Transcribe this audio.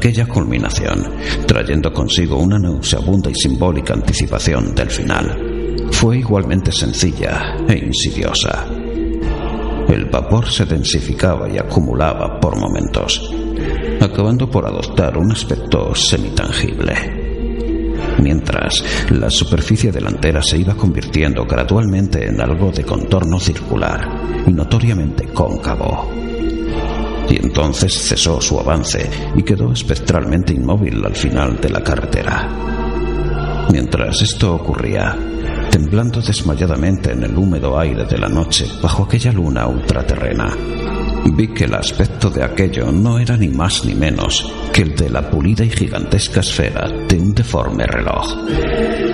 aquella culminación, trayendo consigo una nauseabunda y simbólica anticipación del final, fue igualmente sencilla e insidiosa. El vapor se densificaba y acumulaba por momentos, acabando por adoptar un aspecto semitangible, mientras la superficie delantera se iba convirtiendo gradualmente en algo de contorno circular y notoriamente cóncavo. Y entonces cesó su avance y quedó espectralmente inmóvil al final de la carretera. Mientras esto ocurría, temblando desmayadamente en el húmedo aire de la noche bajo aquella luna ultraterrena, vi que el aspecto de aquello no era ni más ni menos que el de la pulida y gigantesca esfera de un deforme reloj.